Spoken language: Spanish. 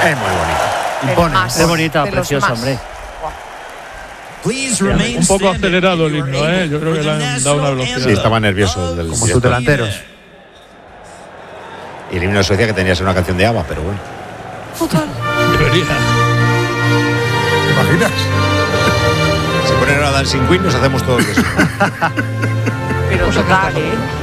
Es muy bonito. Impone. Es bonita, preciosa, hombre. Un poco acelerado el himno, ¿eh? Yo creo que le han dado una velocidad. Sí, estaba nervioso. Como sus delanteros. Y el himno de Suecia que tenía que ser una canción de ABBA, pero bueno. Debería. ¿Te imaginas? Se ponen ahora a Dancing Queen, nos hacemos todos eso. Pero total, ¿eh?